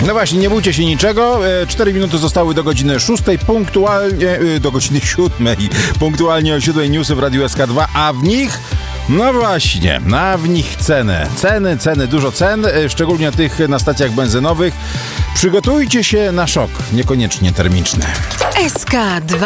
No właśnie, nie bójcie się niczego. 4 minuty zostały do godziny 6, punktualnie do godziny 7. Punktualnie o 7 newsy w Radiu SK2, a w nich... No właśnie, a w nich ceny, dużo cen, szczególnie tych na stacjach benzynowych. Przygotujcie się na szok, niekoniecznie termiczny. SK2